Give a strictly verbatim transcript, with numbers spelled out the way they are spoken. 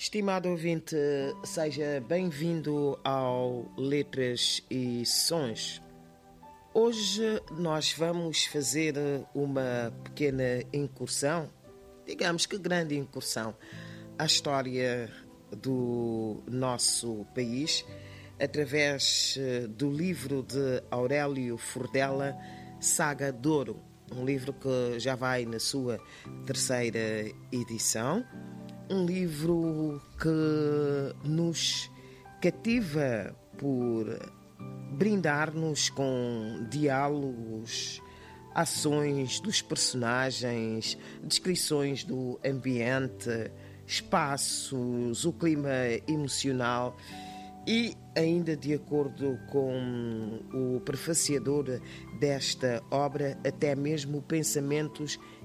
Estimado ouvinte, seja bem-vindo ao Letras e Sons. Hoje nós vamos fazer uma pequena incursão, digamos que grande incursão, à história do nosso país, através do livro de Aurélio Furdela, Saga de Ouro, um livro que já vai na sua terceira edição. Um livro que nos cativa por brindar-nos com diálogos, ações dos personagens, descrições do ambiente, espaços, o clima emocional e, ainda de acordo com o prefaciador desta obra, até mesmo pensamentos